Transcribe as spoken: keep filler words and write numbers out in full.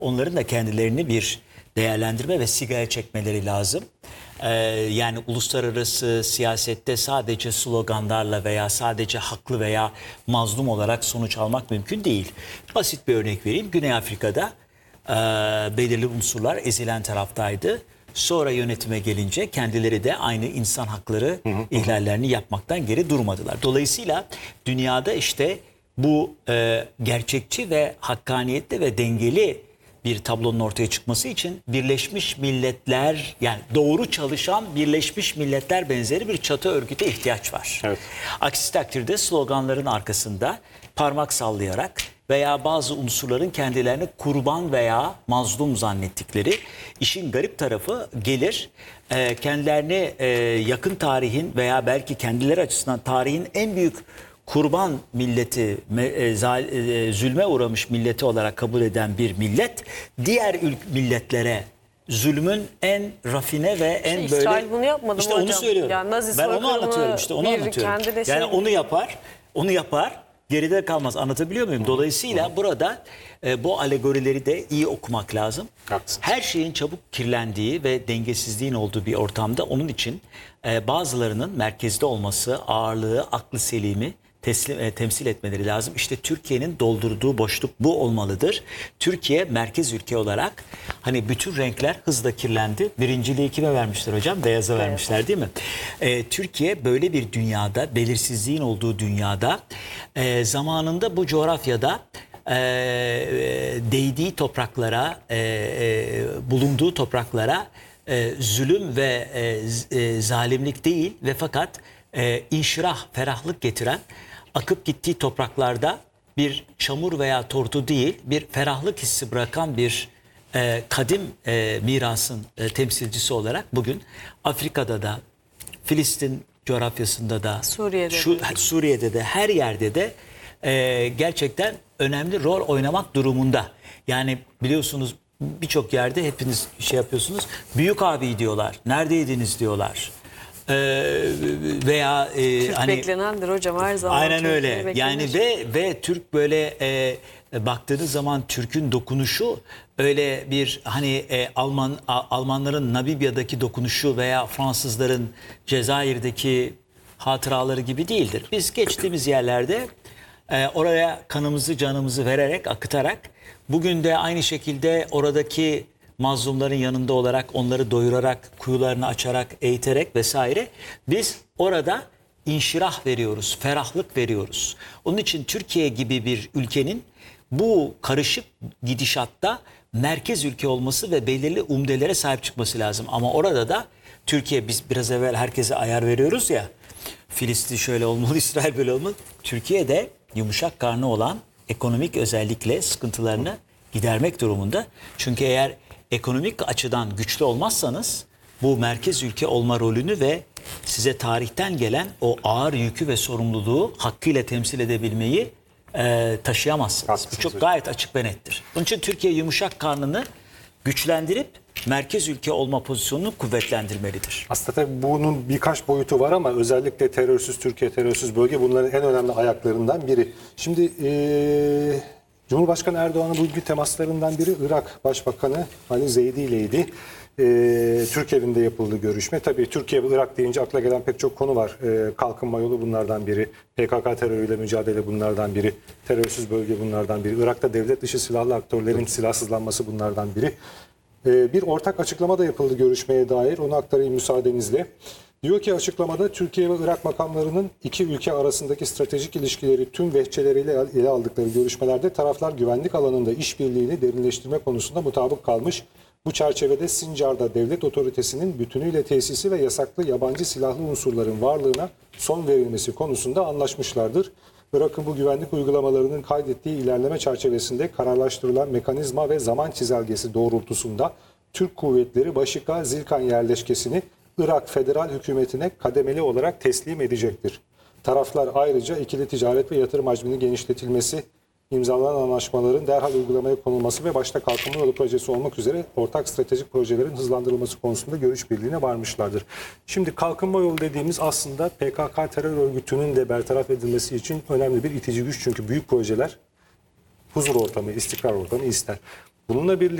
onların da kendilerini bir değerlendirme ve sigaya çekmeleri lazım. Ee, yani uluslararası siyasette sadece sloganlarla veya sadece haklı veya mazlum olarak sonuç almak mümkün değil. Basit bir örnek vereyim. Güney Afrika'da e, belirli unsurlar ezilen taraftaydı. Sonra yönetime gelince kendileri de aynı insan hakları ihlallerini yapmaktan geri durmadılar. Dolayısıyla dünyada işte bu e, gerçekçi ve hakkaniyetli ve dengeli bir tablonun ortaya çıkması için Birleşmiş Milletler, yani doğru çalışan Birleşmiş Milletler benzeri bir çatı örgüte ihtiyaç var. Evet. Aksi takdirde sloganların arkasında parmak sallayarak veya bazı unsurların kendilerini kurban veya mazlum zannettikleri, işin garip tarafı gelir e, kendilerini e, yakın tarihin veya belki kendileri açısından tarihin en büyük kurban milleti, zulme uğramış milleti olarak kabul eden bir millet, diğer milletlere zulmün en rafine ve en İşte böyle... İsrail bunu yapmadı işte mı onu hocam? söylüyorum. Yani Nazi ben onu soykırımı anlatıyorum işte onu bir anlatıyorum. kendi de Yani şey- onu yapar, onu yapar, geride kalmaz. Anlatabiliyor muyum? Dolayısıyla burada e, bu alegorileri de iyi okumak lazım. Haklısınız. Her şeyin çabuk kirlendiği ve dengesizliğin olduğu bir ortamda onun için e, bazılarının merkezde olması, ağırlığı, aklı selimi teslim, e, temsil etmeleri lazım. İşte Türkiye'nin doldurduğu boşluk bu olmalıdır. Türkiye merkez ülke olarak hani bütün renkler hızla kirlendi. Birinciliği kime vermişler hocam? Beyaza vermişler değil mi? E, Türkiye böyle bir dünyada, belirsizliğin olduğu dünyada e, zamanında bu coğrafyada e, değdiği topraklara, e, e, bulunduğu topraklara e, zulüm ve e, e, zalimlik değil ve fakat e, inşirah, ferahlık getiren, akıp gittiği topraklarda bir çamur veya tortu değil, bir ferahlık hissi bırakan bir e, kadim e, mirasın e, temsilcisi olarak bugün Afrika'da da, Filistin coğrafyasında da, Suriye'de şu, de. Suriye'de de, her yerde de e, gerçekten önemli rol oynamak durumunda. Yani biliyorsunuz birçok yerde hepiniz şey yapıyorsunuz, büyük abi diyorlar, neredeydiniz diyorlar. Ee, veya e, Türk hani beklenendir hocam her zaman. aynen Türkiye öyle. beklenir. Yani ve ve Türk böyle e, baktığınız zaman Türk'ün dokunuşu öyle bir hani e, Alman A- Almanların Namibya'daki dokunuşu veya Fransızların Cezayir'deki hatıraları gibi değildir. Biz geçtiğimiz yerlerde e, oraya kanımızı canımızı vererek akıtarak bugün de aynı şekilde oradaki mazlumların yanında olarak, onları doyurarak, kuyularını açarak, eğiterek vesaire biz orada inşirah veriyoruz, ferahlık veriyoruz. Onun için Türkiye gibi bir ülkenin bu karışık gidişatta merkez ülke olması ve belirli umdelere sahip çıkması lazım. Ama orada da Türkiye, biz biraz evvel herkese ayar veriyoruz ya, Filistin şöyle olmalı, İsrail böyle olmalı. Türkiye'de yumuşak karnı olan, ekonomik özellikle sıkıntılarını gidermek durumunda. Çünkü eğer ekonomik açıdan güçlü olmazsanız bu merkez ülke olma rolünü ve size tarihten gelen o ağır yükü ve sorumluluğu hakkıyla temsil edebilmeyi e, taşıyamazsınız. Haklısınız Bu çok hocam. gayet açık ve nettir. Onun için Türkiye yumuşak karnını güçlendirip merkez ülke olma pozisyonunu kuvvetlendirmelidir. Aslında tabii bunun birkaç boyutu var ama özellikle terörsüz Türkiye, terörsüz bölge bunların en önemli ayaklarından biri. Şimdi eee Cumhurbaşkanı Erdoğan'ın bugünkü temaslarından biri Irak Başbakanı Ali Zeydi ileydi. Ee, Türk evinde yapıldı görüşme. Tabii Türkiye ve Irak deyince akla gelen pek çok konu var. Ee, kalkınma yolu bunlardan biri. P K K terörüyle mücadele bunlardan biri. Terörsüz bölge bunlardan biri. Irak'ta devlet dışı silahlı aktörlerin silahsızlanması bunlardan biri. Ee, bir ortak açıklama da yapıldı görüşmeye dair. Onu aktarayım müsaadenizle. Diyor ki açıklamada Türkiye ve Irak makamlarının iki ülke arasındaki stratejik ilişkileri tüm vehçeleriyle ele aldıkları görüşmelerde taraflar güvenlik alanında işbirliğini derinleştirme konusunda mutabık kalmış. Bu çerçevede Sincar'da devlet otoritesinin bütünüyle tesisi ve yasaklı yabancı silahlı unsurların varlığına son verilmesi konusunda anlaşmışlardır. Irak'ın bu güvenlik uygulamalarının kaydettiği ilerleme çerçevesinde kararlaştırılan mekanizma ve zaman çizelgesi doğrultusunda Türk kuvvetleri Başika Zilkan yerleşkesini Irak Federal Hükümeti'ne kademeli olarak teslim edecektir. Taraflar ayrıca ikili ticaret ve yatırım hacminin genişletilmesi, imzalanan anlaşmaların derhal uygulamaya konulması ve başta kalkınma yolu projesi olmak üzere ortak stratejik projelerin hızlandırılması konusunda görüş birliğine varmışlardır. Şimdi kalkınma yolu dediğimiz aslında P K K terör örgütünün de bertaraf edilmesi için önemli bir itici güç. Çünkü büyük projeler huzur ortamı, istikrar ortamı ister. Bununla birlikte